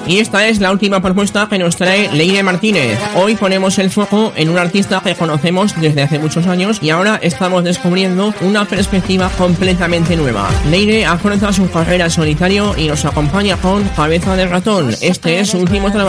Y esta es la última propuesta que nos trae Leire Martínez. Hoy ponemos el foco en un artista que conocemos desde hace muchos años y ahora estamos descubriendo una perspectiva completamente nueva. Leire afronta su carrera en solitario y nos acompaña con Cabeza de Ratón. Este es su último trabajo.